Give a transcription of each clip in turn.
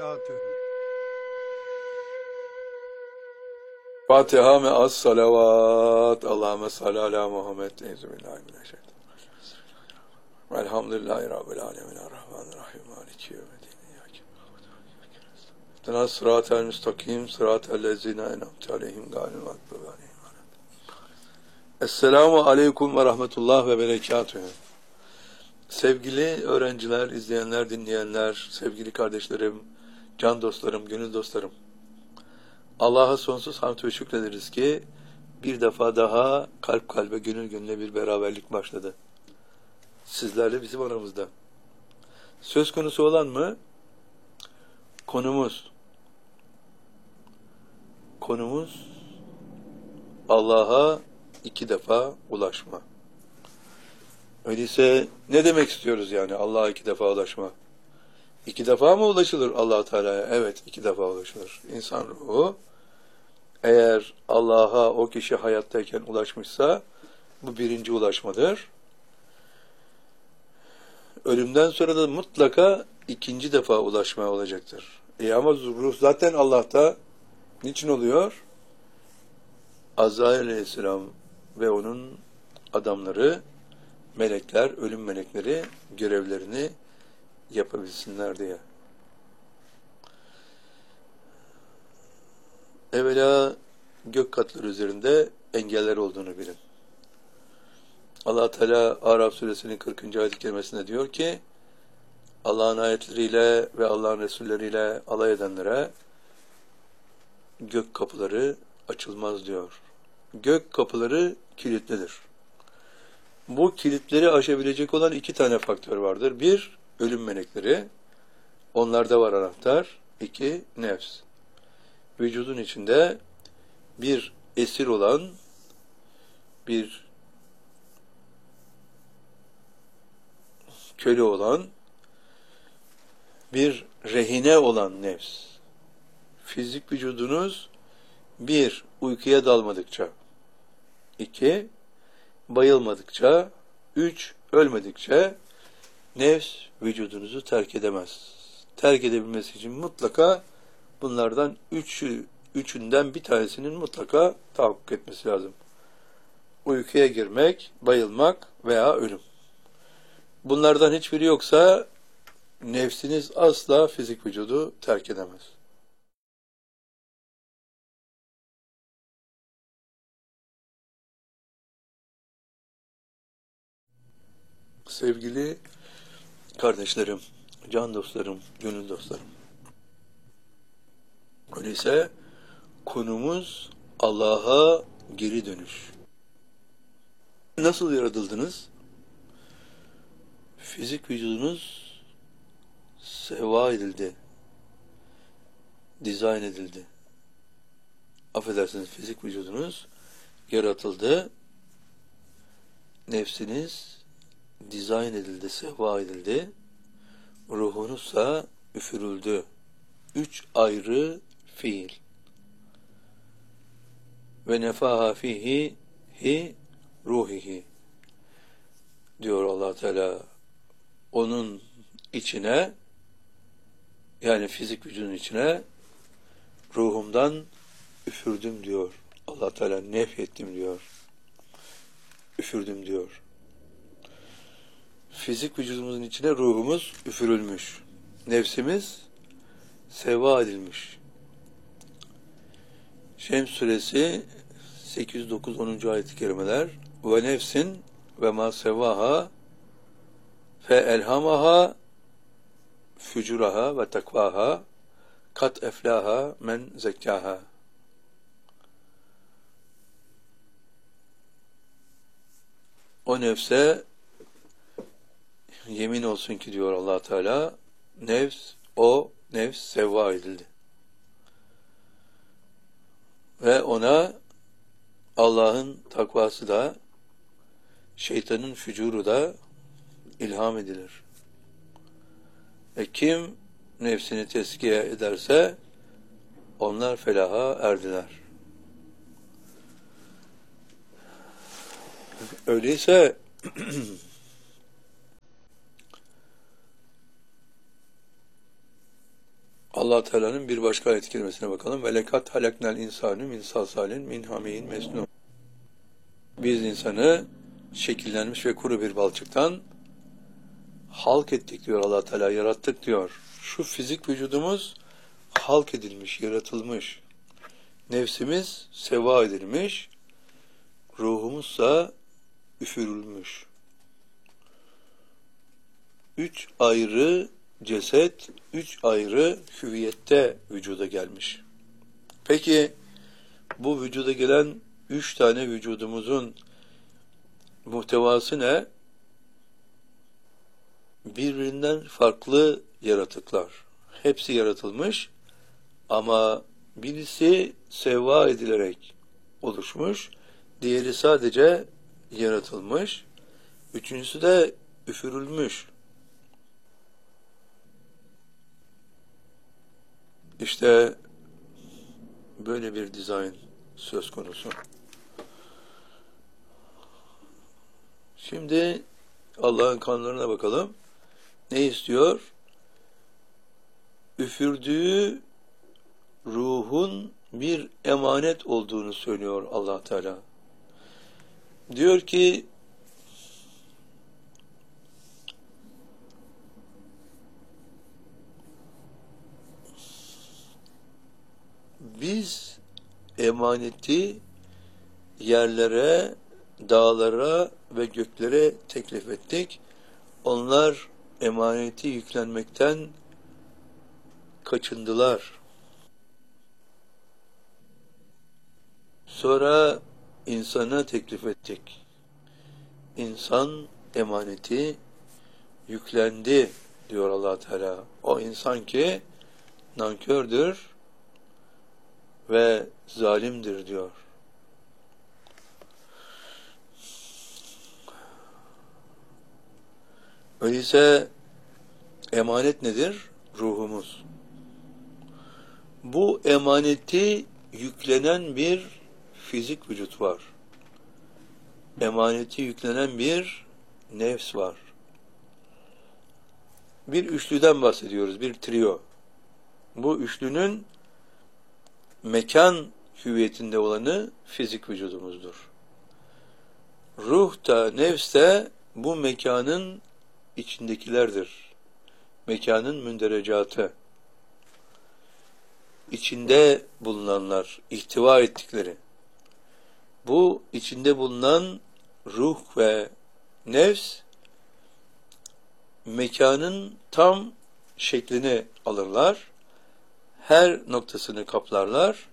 berekatühü. Fatiha me'as salavat. Allahümme salli ala Muhammed. Euzubillahimineşşeytanirracim. Elhamdülillahi Rabbil alemin. Errahmanirrahim. Maliki yevmiddin. İhdina sıratel müstakim. Sıratel lezine en'amte aleyhim gâyril mağdûbi aleyhim. Esselamu aleyküm ve rahmetullah ve berekatühü. Sevgili öğrenciler, izleyenler, dinleyenler, sevgili kardeşlerim, can dostlarım, gönül dostlarım. Allah'a sonsuz hamd ve şükrederiz ki bir defa daha kalp kalbe, gönül gönüle bir beraberlik başladı. Sizlerle bizim aramızda. Söz konusu olan mı? Konumuz Allah'a 2 defa ulaşma. Öyleyse ne demek istiyoruz yani Allah'a 2 defa ulaşma? 2 defa mı ulaşılır Allah Teala'ya? Evet, 2 defa ulaşılır. İnsan ruhu eğer Allah'a o kişi hayattayken ulaşmışsa bu 1. ulaşmadır. Ölümden sonra da mutlaka 2. defa ulaşmaya olacaktır. Ama ruh zaten Allah'ta. Niçin oluyor? Azrail Aleyhisselam ve onun adamları, melekler, ölüm melekleri görevlerini yapabilsinler diye. Evvela gök katları üzerinde engeller olduğunu bilin. Allah Teala Araf suresinin 40. ayet-i kerimesinde diyor ki Allah'ın ayetleriyle ve Allah'ın Resulleriyle alay edenlere gök kapıları açılmaz diyor. Gök kapıları kilitlidir. Bu kilitleri aşabilecek olan 2 tane faktör vardır. 1, ölüm melekleri. Onlarda var anahtar. 2, nefs. Vücudun içinde bir esir olan, bir köle olan, bir rehine olan nefs. Fizik vücudunuz 1, uykuya dalmadıkça, 2, bayılmadıkça, 3, ölmedikçe nefs vücudunuzu terk edemez. Terk edebilmesi için mutlaka bunlardan üçünden bir tanesinin mutlaka tahakkuk etmesi lazım. Uykuya girmek, bayılmak veya ölüm. Bunlardan hiçbiri yoksa nefsiniz asla fizik vücudu terk edemez. Sevgili kardeşlerim, can dostlarım, gönül dostlarım. Öyleyse konumuz Allah'a geri dönüş. Nasıl yaratıldınız? Fizik vücudunuz seva edildi, dizayn edildi. Affedersiniz, fizik vücudunuz yaratıldı, nefsiniz dizayn edildi, seva edildi, ruhunuzsa üfürüldü. 3 ayrı fiil. Ve nefaha fihi hi ruhihi diyor Allah Teala. Onun içine, yani fizik vücudun içine ruhumdan üfürdüm diyor. Allah Teala nefyettim diyor. Üfürdüm diyor. Fizik vücudumuzun içine ruhumuz üfürülmüş. Nefsimiz seva edilmiş. Şems suresi 8-9-10. ayet-i kerimeler ve nefsin ve ma sevaha fe elhamaha fücuraha ve takvaha kat eflaha men zekkaha. O nefse yemin olsun ki diyor Allah Teala, o nefs sevva edildi. Ve ona Allah'ın takvası da, şeytanın fücuru da ilham edilir. Ve kim nefsini tezkiye ederse onlar felaha erdiler. Öyleyse Allah Teala'nın bir başka ayet kelimesine bakalım. Ve lekat halaknal insanu min salsalin min hamiyin mesnun. Biz insanı şekillenmiş ve kuru bir balçıktan halk ettik diyor Allah Teala, yarattık diyor. Şu fizik vücudumuz halk edilmiş, yaratılmış. Nefsimiz seva edilmiş, ruhumuzsa üfürülmüş. 3 ayrı ceset, 3 ayrı hüviyette vücuda gelmiş. Peki bu vücuda gelen 3 tane vücudumuzun muhtevası ne? Birbirinden farklı yaratıklar. Hepsi yaratılmış ama birisi sevva edilerek oluşmuş, diğeri sadece yaratılmış, üçüncüsü de üfürülmüş. İşte böyle bir dizayn söz konusu. Şimdi Allah'ın kanunlarına bakalım. Ne istiyor? Üfürdüğü ruhun bir emanet olduğunu söylüyor Allah Teala. Diyor ki biz emaneti yerlere, dağlara ve göklere teklif ettik. Onlar emaneti yüklenmekten kaçındılar. Sonra insana teklif ettik. İnsan emaneti yüklendi diyor Allah Teala. O insan ki nankördür ve zalimdir diyor. Öyleyse emanet nedir? Ruhumuz. Bu emaneti yüklenen bir fizik vücut var. Emaneti yüklenen bir nefs var. Bir üçlüden bahsediyoruz, bir trio. Bu üçlünün mekan hüviyetinde olanı fizik vücudumuzdur. Ruh da, nefs de bu mekanın içindekilerdir. Mekanın münderecatı. İçinde bulunanlar, ihtiva ettikleri. Bu içinde bulunan ruh ve nefs mekanın tam şeklini alırlar. Her noktasını kaplarlar.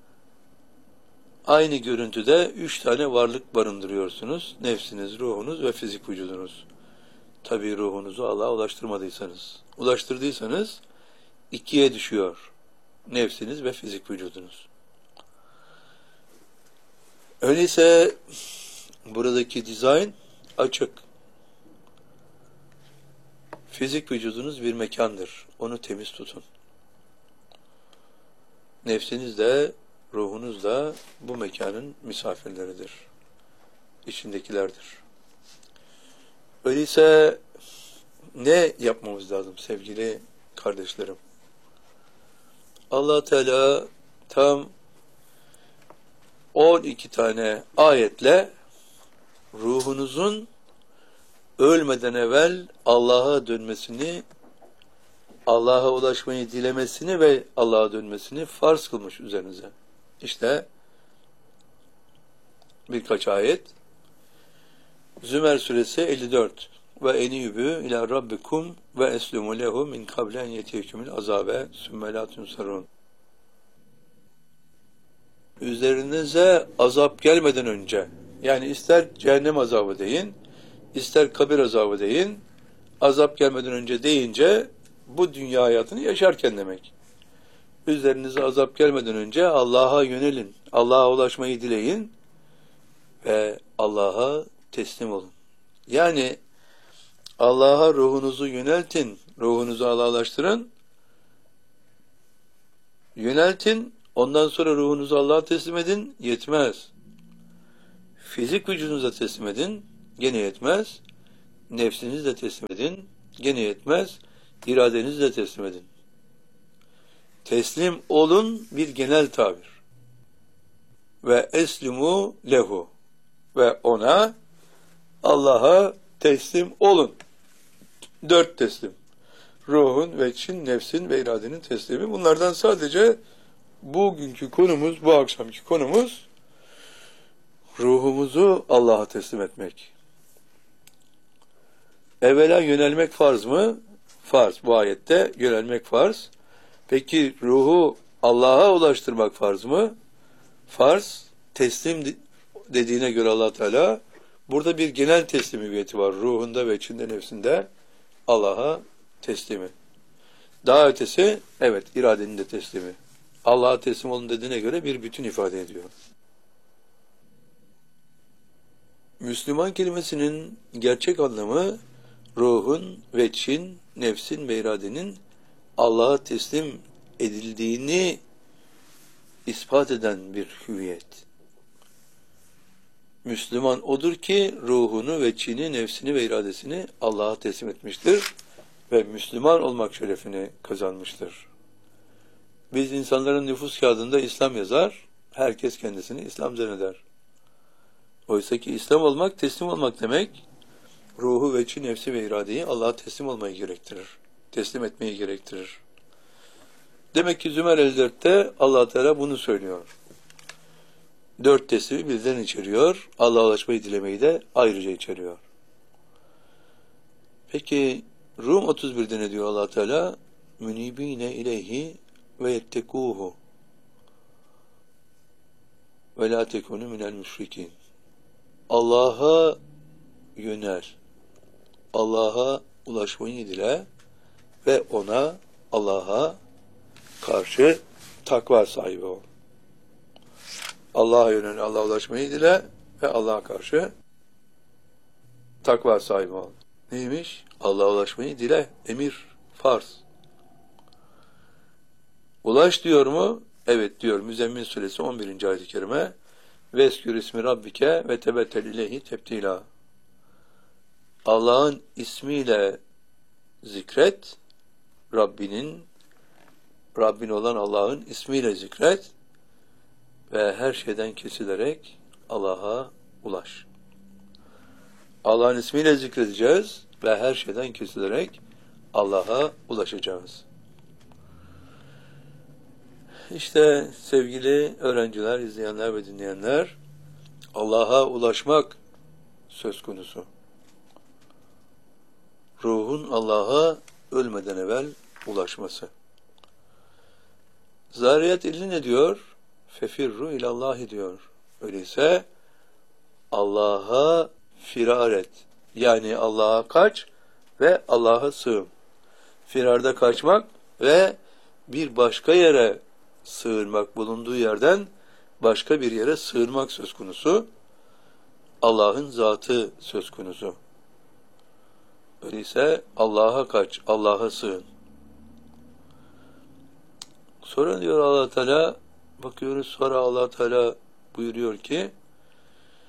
Aynı görüntüde 3 tane varlık barındırıyorsunuz. Nefsiniz, ruhunuz ve fizik vücudunuz. Tabii ruhunuzu Allah'a ulaştırmadıysanız. Ulaştırdıysanız 2'ye düşüyor. Nefsiniz ve fizik vücudunuz. Öyleyse buradaki dizayn açık. Fizik vücudunuz bir mekandır. Onu temiz tutun. Nefsiniz de, ruhunuz da bu mekanın misafirleridir. İçindekilerdir. Öyleyse ne yapmamız lazım sevgili kardeşlerim? Allah Teala tam 12 tane ayetle ruhunuzun ölmeden evvel Allah'a dönmesini, Allah'a ulaşmayı dilemesini ve Allah'a dönmesini farz kılmış üzerinize. İşte birkaç ayet. Zümer suresi 54. Ve eniyübü ila rabbikum ve eslumu lehu min kablen yetiyekümül azabe sümme la tunsarun. Üzerinize azap gelmeden önce, yani ister cehennem azabı deyin, ister kabir azabı deyin, azap gelmeden önce deyince bu dünya hayatını yaşarken demek. Üzerinize azap gelmeden önce Allah'a yönelin, Allah'a ulaşmayı dileyin ve Allah'a teslim olun. Yani Allah'a ruhunuzu yöneltin, ruhunuzu Allah'laştırın, yöneltin, ondan sonra ruhunuzu Allah'a teslim edin, yetmez. Fizik vücudunuza teslim edin, gene yetmez. Nefsinizi de teslim edin, gene yetmez. İradenizi de teslim edin. Teslim olun bir genel tabir. Ve eslimu lehu. Ve ona, Allah'a teslim olun. 4 teslim. Ruhun, veçhin, nefsin ve iradenin teslimi. Bunlardan sadece bugünkü konumuz, bu akşamki konumuz, ruhumuzu Allah'a teslim etmek. Evvela yönelmek farz mı? Farz. Bu ayette yönelmek farz. Peki ruhu Allah'a ulaştırmak farz mı? Farz. Teslim dediğine göre Allah Teala burada bir genel teslimiyeti var. Ruhunda ve içinde, nefsinde Allah'a teslimi. Daha ötesi, evet, iradenin de teslimi. Allah'a teslim olun dediğine göre bir bütün ifade ediyor. Müslüman kelimesinin gerçek anlamı ruhun, veçhin, nefsin ve iradenin Allah'a teslim edildiğini ispat eden bir hüviyet. Müslüman odur ki ruhunu, veçhini, nefsini ve iradesini Allah'a teslim etmiştir ve Müslüman olmak şerefini kazanmıştır. Biz insanların nüfus kağıdında İslam yazar, herkes kendisini İslam zanneder. Oysa ki İslam olmak, teslim olmak demek, ruhu, veçhi, nefsi ve iradeyi Allah'a teslim olmayı gerektirir. Teslim etmeyi gerektirir. Demek ki Zümer 54'te Allah Teala bunu söylüyor. 4 teslimi birden içeriyor. Allah'a ulaşmayı dilemeyi de ayrıca içeriyor. Peki Rum 31'de ne diyor Allah Teala? Münibine ileyhi ve yettekuhu ve la tekunu minel müşrikin. Allah'a yönel. Allah'a ulaşmayı dile ve ona, Allah'a karşı takva sahibi ol. Allah'a yönel, Allah'a ulaşmayı dile ve Allah'a karşı takva sahibi ol. Neymiş? Allah'a ulaşmayı dile. Emir, farz. Ulaş diyor mu? Evet diyor. Müzzemmil suresi 11. ayet-i kerime. Veskür ismi rabbike ve tebettel ileyhi tebtila. Allah'ın ismiyle zikret, Rabbin olan Allah'ın ismiyle zikret ve her şeyden kesilerek Allah'a ulaş. Allah'ın ismiyle zikredeceğiz ve her şeyden kesilerek Allah'a ulaşacağız. İşte sevgili öğrenciler, izleyenler ve dinleyenler, Allah'a ulaşmak söz konusu. Ruhun Allah'a ölmeden evvel ulaşması. Zariyat 50 ne diyor? Fefirru ilallahi diyor. Öyleyse Allah'a firar et. Yani Allah'a kaç ve Allah'a sığın. Firarda kaçmak ve bir başka yere sığınmak, bulunduğu yerden başka bir yere sığınmak söz konusu. Allah'ın zatı söz konusu. Öyleyse Allah'a kaç, Allah'a sığın. Sonra diyor Allah Teala, bakıyoruz sonra Allah Teala buyuruyor ki,